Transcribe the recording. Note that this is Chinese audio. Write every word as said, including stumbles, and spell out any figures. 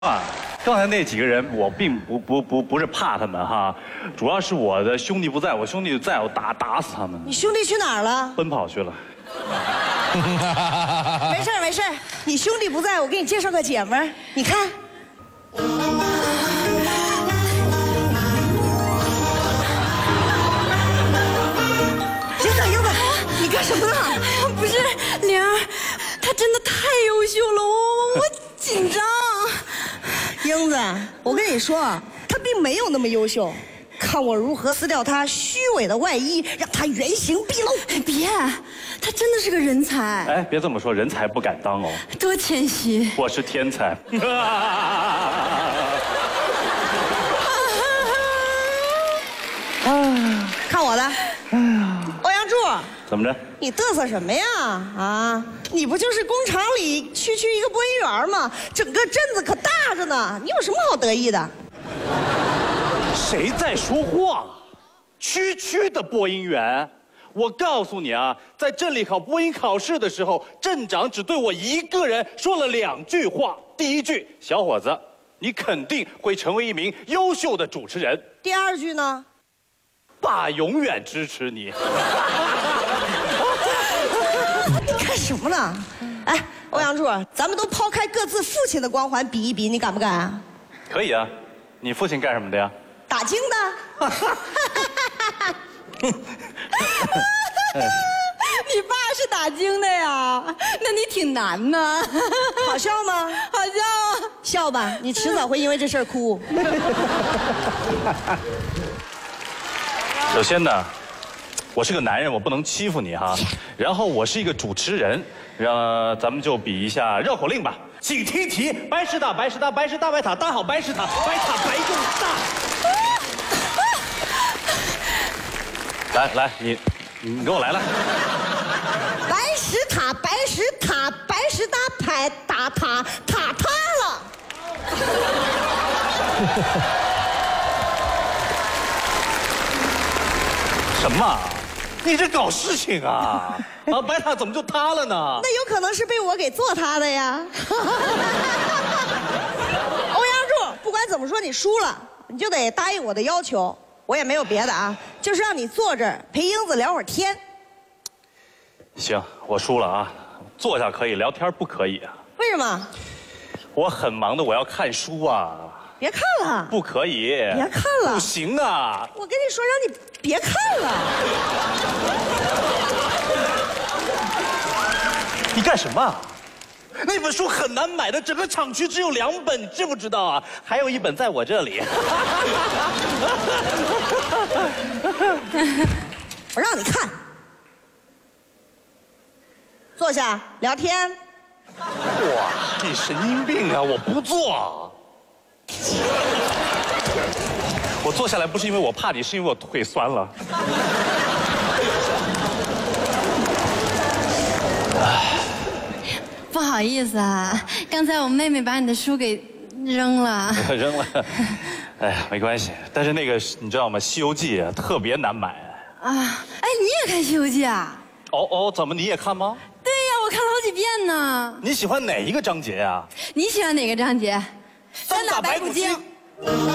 啊，刚才那几个人，我并不不不不是怕他们哈，主要是我的兄弟不在，我兄弟在，我打打死他们。 你兄弟去哪儿了？ 奔跑去了。 没事没事，你兄弟不在，我给你介绍个姐们儿，你看。英子英子，你干什么呢？ 不是玲儿，她真的太优秀了，我我我紧张。 英子，我跟你说，她并没有那么优秀，看我如何撕掉她虚伪的外衣，让她原形毕露。 别，她真的是个人才。 哎，别这么说，人才不敢当哦。 多谦虚。 我是天才。 看我的，欧阳柱， 怎么着？ 你嘚瑟什么呀？啊，你不就是工厂里区区一个播音员吗？整个镇子可大着呢，你有什么好得意的？ 谁在说话？区区的播音员，我告诉你啊，在镇里考播音考试的时候，镇长只对我一个人说了两句话。第一句，小伙子，你肯定会成为一名优秀的主持人。 第二句呢？ 爸永远支持你。 你干什么呢？哎，欧阳柱，咱们都抛开各自父亲的光环比一比，你敢不敢啊？ 可以啊，你父亲干什么的呀？ 打更的。 你爸是打更的呀？那你挺难呢。 好笑吗？ 好笑。 笑吧，你迟早会因为这事儿哭。 首先呢，我是个男人，我不能欺负你哈。然后我是一个主持人，让咱们就比一下绕口令吧。请听题：白石塔，白石塔，白石大白塔，搭好白石塔，白塔白又大。来来，你你给我来来。 白石塔，白石塔，白石搭牌打塔，塔塌了。 什么？你这搞事情啊！啊，白塔怎么就塌了呢？ 那有可能是被我给做塌的呀。欧阳柱，不管怎么说，你输了，你就得答应我的要求。我也没有别的啊，就是让你坐这儿陪英子聊会儿天。 行，我输了啊，坐下可以，聊天不可以啊。 为什么？ 我很忙的，我要看书啊。 别看了。 不可以。 别看了。 不行啊。 我跟你说，让你别看了。 你干什么？那本书很难买的，整个厂区只有两本，你知不知道啊？还有一本在我这里。 我让你看。坐下聊天。 哇，你神经病啊！我不坐。我坐下来不是因为我怕你，是因为我腿酸了。 不好意思啊，刚才我妹妹把你的书给扔了。 扔了。哎呀，没关系。但是那个你知道吗？《西游记》啊，特别难买。 啊，哎，你也看《西游记》啊？ 哦哦，怎么你也看吗？ 对呀，我看了好几遍呢。 你喜欢哪一个章节呀？ 你喜欢哪个章节？三打白骨精。